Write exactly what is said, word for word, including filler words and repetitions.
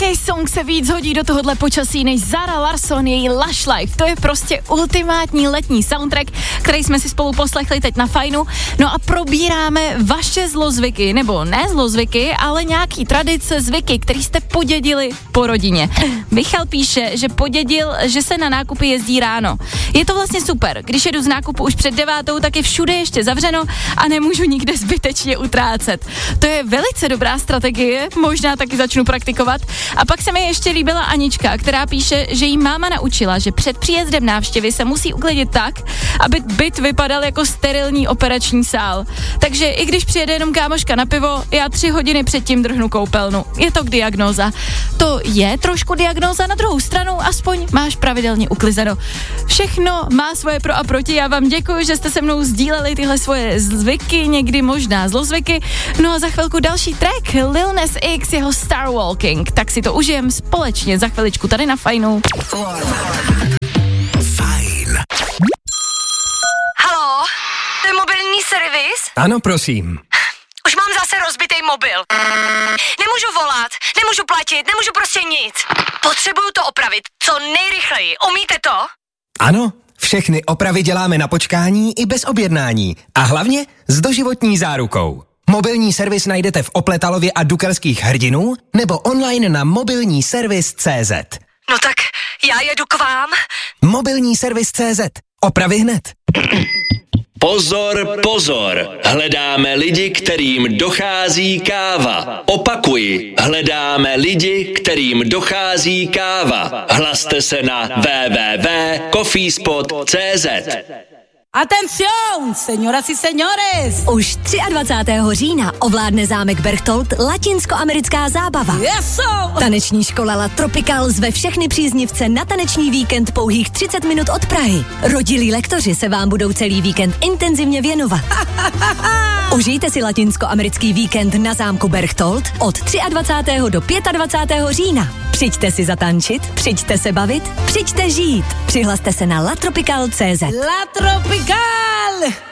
Jaký song se víc hodí do tohohle počasí než Zara Larsson, její Lush Life. To je prostě ultimátní letní soundtrack, který jsme si spolu poslechli teď na Fajnu. No a probíráme vaše zlozvyky, nebo ne zlozvyky, ale nějaký tradice, zvyky, který jste podědili po rodině. Michal píše, že podědil, že se na nákupy jezdí ráno. Je to vlastně super. Když jedu z nákupu už před devátou, tak je všude ještě zavřeno a nemůžu nikde zbytečně utrácet. To je velice dobrá strategie, možná taky začnu praktikovat. A pak se mi ještě líbila Anička, která píše, že jí máma naučila, že před příjezdem návštěvy se musí uklidit tak, aby byt vypadal jako sterilní operační sál. Takže i když přijede jenom kámoška na pivo, já tři hodiny předtím drhnu koupelnu. Je to diagnóza. To je trošku diagnóza, na druhou stranu aspoň máš pravidelně uklizeno. Všechno má svoje pro a proti. Já vám děkuji, že jste se mnou sdíleli tyhle svoje zvyky, někdy možná zlozvyky. No a za chvilku další track Lil Nas X, jeho Star Walking. Tak si to užijem společně za chviličku tady na Fajnu. Fajn. Haló, to je mobilní servis? Ano, prosím. Už mám zase rozbitý mobil. Nemůžu volat, nemůžu platit, nemůžu prostě nic. Potřebuju to opravit co nejrychleji. Umíte to? Ano, všechny opravy děláme na počkání i bez objednání. A hlavně s doživotní zárukou. Mobilní servis najdete v Opletalově a Dukelských Hrdinů nebo online na mobilní servis tečka cé zet. No tak já jedu k vám. Mobilní servis tečka cé zet. Opravy hned. Pozor, pozor, hledáme lidi, kterým dochází káva. Opakuji, hledáme lidi, kterým dochází káva. Hlaste se na w w w tečka coffeespot tečka cé zet. Atención, señoras y señores! Už dvacátého třetího října ovládne zámek Berchtold latinskoamerická zábava. Yes, Taneční škola La Tropical zve všechny příznivce na taneční víkend pouhých třicet minut od Prahy. Rodilí lektoři se vám budou celý víkend intenzivně věnovat. Užijte si latinskoamerický víkend na zámku Berchtold od dvacátého třetího do dvacátého pátého října. Přijďte si zatančit, přijďte se bavit, přijďte žít. Přihlaste se na latropical tečka cé zet. La Tropical!